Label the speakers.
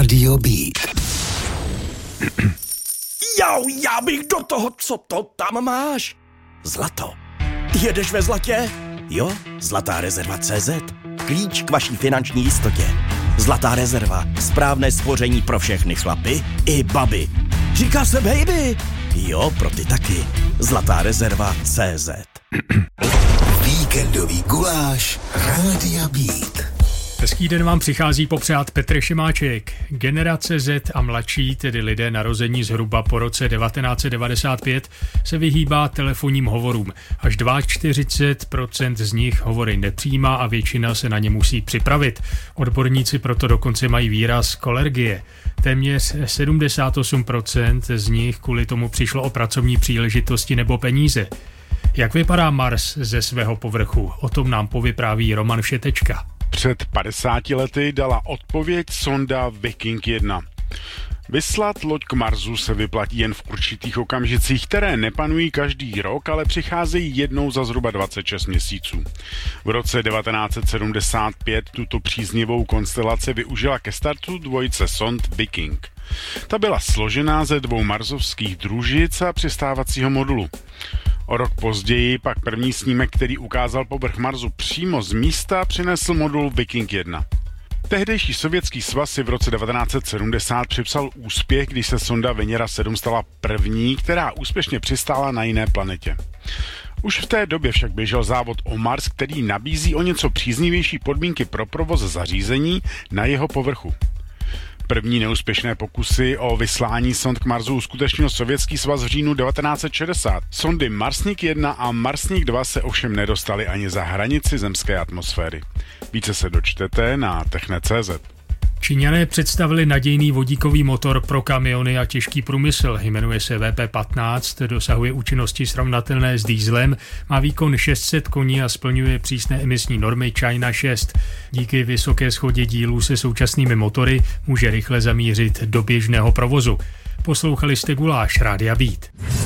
Speaker 1: Radio Beat.
Speaker 2: Já bych do toho, co to tam máš? Zlato. Jedeš ve zlatě? Jo, Zlatá rezerva CZ. Klíč k vaší finanční jistotě. Zlatá rezerva. Správné spoření pro všechny chlapy i baby. Říká se baby. Jo, pro ty taky. Zlatá rezerva CZ.
Speaker 1: Víkendový guláš Rádia Beat.
Speaker 3: Hezký den vám přichází popřát Petr Šimáček. Generace Z a mladší, tedy lidé narození zhruba po roce 1995, se vyhýbá telefonním hovorům. Až 42% z nich hovory nepřijímá a většina se na ně musí připravit. Odborníci proto dokonce mají výraz kolergie. Téměř 78% z nich kvůli tomu přišlo o pracovní příležitosti nebo peníze. Jak vypadá Mars ze svého povrchu? O tom nám povypráví Roman Všetečka.
Speaker 4: Před 50 lety dala odpověď sonda Viking 1. Vyslat loď k Marsu se vyplatí jen v určitých okamžicích, které nepanují každý rok, ale přicházejí jednou za zhruba 26 měsíců. V roce 1975 tuto příznivou konstelaci využila ke startu dvojice sond Viking. Ta byla složená ze 2 marsovských družic a přistávacího modulu. O rok později pak první snímek, který ukázal povrch Marsu přímo z místa, přinesl modul Viking 1. Tehdejší Sovětský svaz si v roce 1970 připsal úspěch, když se sonda Venera 7 stala první, která úspěšně přistála na jiné planetě. Už v té době však běžel závod o Mars, který nabízí o něco příznivější podmínky pro provoz zařízení na jeho povrchu. První neúspěšné pokusy o vyslání sond k Marsu uskutečnil Sovětský svaz v říjnu 1960. Sondy Marsník 1 a Marsník 2 se ovšem nedostaly ani za hranici zemské atmosféry. Více se dočtete na techne.cz.
Speaker 3: Číňané představili nadějný vodíkový motor pro kamiony a těžký průmysl. Jmenuje se VP15, dosahuje účinnosti srovnatelné s dieselem, má výkon 600 koní a splňuje přísné emisní normy China 6. Díky vysoké shodě dílů se současnými motory může rychle zamířit do běžného provozu. Poslouchali jste guláš Rádia Beat.